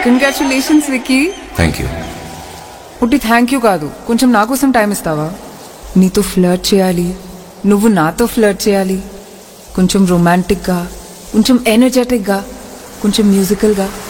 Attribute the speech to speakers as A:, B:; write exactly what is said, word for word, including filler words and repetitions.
A: Congratulations Vicky.
B: Thank you.
A: పుట్టి thank you కాదు, కొంచెం నా కోసం టైం ఇస్తావా? నీతో ఫ్లర్ట్ చేయాలి, నువ్వు నాతో ఫ్లర్ట్ చేయాలి. కొంచెం రొమాంటిక్గా, కొంచెం ఎనర్జెటిక్గా, కొంచెం మ్యూజికల్గా.